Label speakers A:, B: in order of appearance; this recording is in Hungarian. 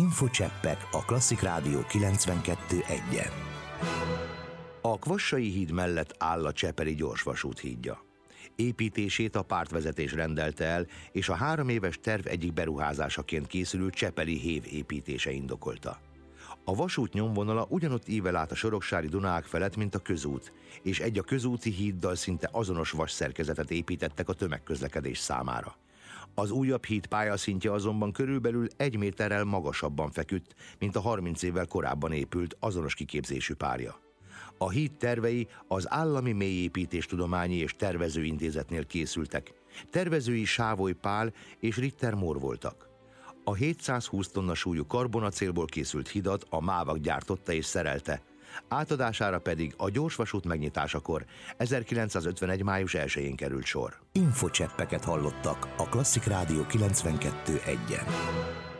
A: Infocseppek a Klasszik Rádió 92.1-en. A Kvassai híd mellett áll a Csepeli gyorsvasút hídja. Építését a pártvezetés rendelte el, és a 3 éves terv egyik beruházásaként készülő Csepeli hév építése indokolta. A vasút nyomvonala ugyanott ível át a soroksári Dunaák felett, mint a közút, és egy a közúti híddal szinte azonos vasszerkezetet építettek a tömegközlekedés számára. Az újabb híd pályaszintje azonban körülbelül 1 méterrel magasabban feküdt, mint a 30 évvel korábban épült azonos kiképzésű pálya. A híd tervei az Állami Mélyépítéstudományi és Tervezőintézetnél készültek. Tervezői Sávoly Pál és Ritter Mór voltak. A 720 tonna súlyú karbonacélból készült hidat a Mávak gyártotta és szerelte, átadására pedig a gyorsvasút megnyitásakor 1951. május 1-én került sor. Infocseppeket hallottak a Klasszik Rádió 92.1-en.